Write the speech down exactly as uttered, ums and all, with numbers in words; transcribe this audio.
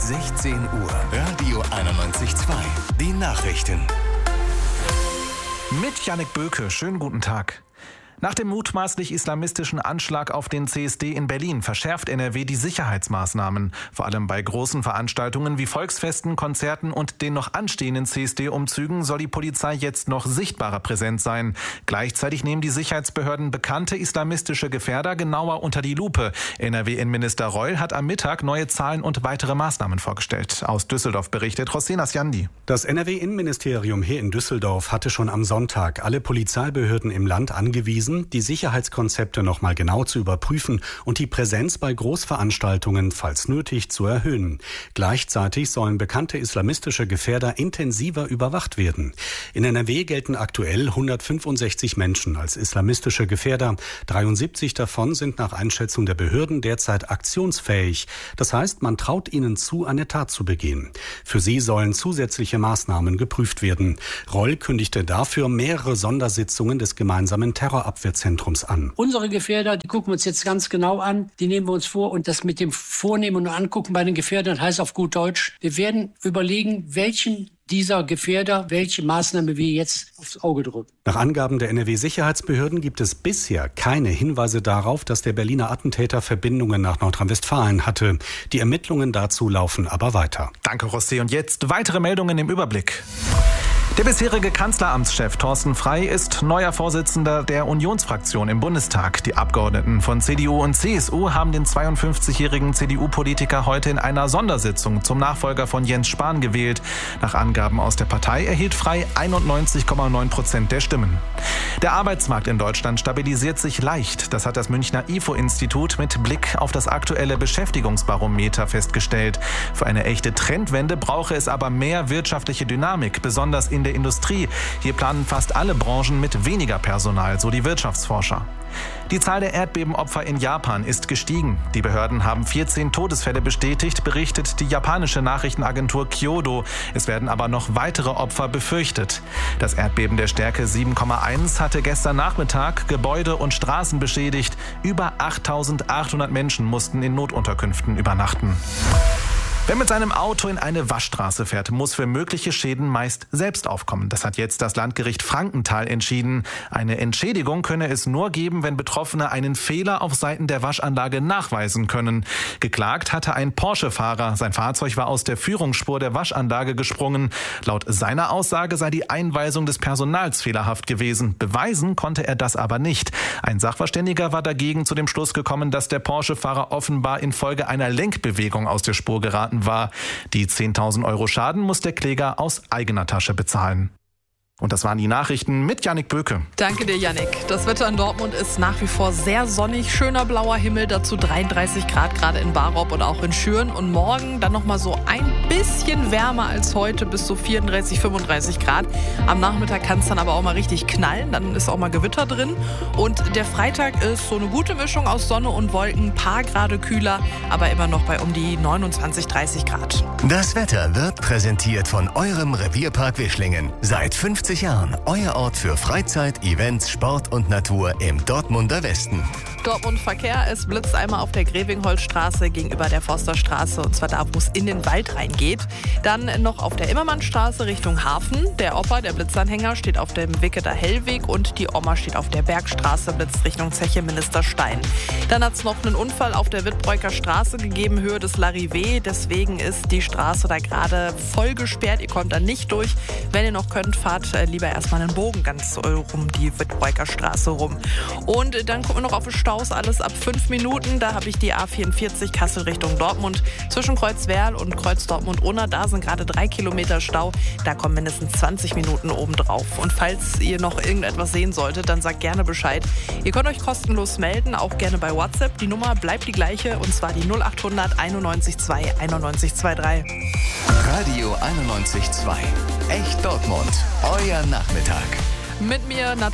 sechzehn Uhr. Radio einundneunzig Komma zwei. Die Nachrichten. Mit Jannik Böke. Schönen guten Tag. Nach dem mutmaßlich islamistischen Anschlag auf den C S D in Berlin verschärft N R W die Sicherheitsmaßnahmen. Vor allem bei großen Veranstaltungen wie Volksfesten, Konzerten und den noch anstehenden C S D-Umzügen soll die Polizei jetzt noch sichtbarer präsent sein. Gleichzeitig nehmen die Sicherheitsbehörden bekannte islamistische Gefährder genauer unter die Lupe. N R W-Innenminister Reul hat am Mittag neue Zahlen und weitere Maßnahmen vorgestellt. Aus Düsseldorf berichtet José Nasjandi. Das N R W-Innenministerium hier in Düsseldorf hatte schon am Sonntag alle Polizeibehörden im Land angewiesen, die Sicherheitskonzepte noch mal genau zu überprüfen und die Präsenz bei Großveranstaltungen, falls nötig, zu erhöhen. Gleichzeitig sollen bekannte islamistische Gefährder intensiver überwacht werden. In N R W gelten aktuell hundertfünfundsechzig Menschen als islamistische Gefährder. dreiundsiebzig davon sind nach Einschätzung der Behörden derzeit aktionsfähig. Das heißt, man traut ihnen zu, eine Tat zu begehen. Für sie sollen zusätzliche Maßnahmen geprüft werden. Reul kündigte dafür mehrere Sondersitzungen des gemeinsamen Terrorabwehrzentrums an. Unsere Gefährder, die gucken wir uns jetzt ganz genau an, die nehmen wir uns vor, und das mit dem Vornehmen und Angucken bei den Gefährdern heißt auf gut Deutsch, wir werden überlegen, welchen dieser Gefährder, welche Maßnahme wir jetzt aufs Auge drücken. Nach Angaben der N R W-Sicherheitsbehörden gibt es bisher keine Hinweise darauf, dass der Berliner Attentäter Verbindungen nach Nordrhein-Westfalen hatte. Die Ermittlungen dazu laufen aber weiter. Danke, José. Und jetzt weitere Meldungen im Überblick. Der bisherige Kanzleramtschef Thorsten Frey ist neuer Vorsitzender der Unionsfraktion im Bundestag. Die Abgeordneten von C D U und C S U haben den zweiundfünfzigjährigen C D U-Politiker heute in einer Sondersitzung zum Nachfolger von Jens Spahn gewählt. Nach Angaben aus der Partei erhielt Frey einundneunzig Komma neun Prozent der Stimmen. Der Arbeitsmarkt in Deutschland stabilisiert sich leicht. Das hat das Münchner I F O-Institut mit Blick auf das aktuelle Beschäftigungsbarometer festgestellt. Für eine echte Trendwende brauche es aber mehr wirtschaftliche Dynamik, besonders in der Industrie. Hier planen fast alle Branchen mit weniger Personal, so die Wirtschaftsforscher. Die Zahl der Erdbebenopfer in Japan ist gestiegen. Die Behörden haben vierzehn Todesfälle bestätigt, berichtet die japanische Nachrichtenagentur Kyodo. Es werden aber noch weitere Opfer befürchtet. Das Erdbeben der Stärke sieben Komma eins hatte gestern Nachmittag Gebäude und Straßen beschädigt. Über achttausendachthundert Menschen mussten in Notunterkünften übernachten. Wer mit seinem Auto in eine Waschstraße fährt, muss für mögliche Schäden meist selbst aufkommen. Das hat jetzt das Landgericht Frankenthal entschieden. Eine Entschädigung könne es nur geben, wenn Betroffene einen Fehler auf Seiten der Waschanlage nachweisen können. Geklagt hatte ein Porsche-Fahrer. Sein Fahrzeug war aus der Führungsspur der Waschanlage gesprungen. Laut seiner Aussage sei die Einweisung des Personals fehlerhaft gewesen. Beweisen konnte er das aber nicht. Ein Sachverständiger war dagegen zu dem Schluss gekommen, dass der Porsche-Fahrer offenbar infolge einer Lenkbewegung aus der Spur geraten war. Die zehntausend Euro Schaden muss der Kläger aus eigener Tasche bezahlen. Und das waren die Nachrichten mit Jannik Böke. Danke dir, Jannik. Das Wetter in Dortmund ist nach wie vor sehr sonnig, schöner blauer Himmel, dazu dreiunddreißig Grad gerade in Barop und auch in Schüren. Und morgen dann nochmal so ein bisschen wärmer als heute, bis so vierunddreißig, fünfunddreißig Grad. Am Nachmittag kann es dann aber auch mal richtig knallen, dann ist auch mal Gewitter drin. Und der Freitag ist so eine gute Mischung aus Sonne und Wolken, paar Grade kühler, aber immer noch bei um die neunundzwanzig, dreißig Grad. Das Wetter wird präsentiert von eurem Revierpark Wischlingen. Seit fünfzig Jahren euer Ort für Freizeit, Events, Sport und Natur im Dortmunder Westen. Dortmund Verkehr, es blitzt einmal auf der Grevingholzstraße gegenüber der Forsterstraße, und zwar da, wo es in den Wald reingeht. Dann noch auf der Immermannstraße Richtung Hafen. Der Opa, der Blitzanhänger, steht auf dem Wicketer Hellweg und die Oma steht auf der Bergstraße, blitzt Richtung Zeche Ministerstein. Dann hat es noch einen Unfall auf der Wittbreuker Straße gegeben, Höhe des Larrivée. Deswegen ist die Straße da gerade voll gesperrt. Ihr kommt da nicht durch. Wenn ihr noch könnt, fahrt lieber erstmal einen Bogen ganz um die Wittbreuker Straße rum. Und dann gucken wir noch auf den Staus, alles ab fünf Minuten. Da habe ich die A vierundvierzig Kassel Richtung Dortmund. Zwischen Kreuzwerl und Kreuz Dortmund-Unna, da sind gerade drei Kilometer Stau. Da kommen mindestens zwanzig Minuten obendrauf. Und falls ihr noch irgendetwas sehen solltet, dann sagt gerne Bescheid. Ihr könnt euch kostenlos melden, auch gerne bei WhatsApp. Die Nummer bleibt die gleiche, und zwar die null achthundert einundneunzig zwei einundneunzig zweiunddreißig. Radio einundneunzig Komma zwei. Echt Dortmund. Euer Nachmittag. Mit mir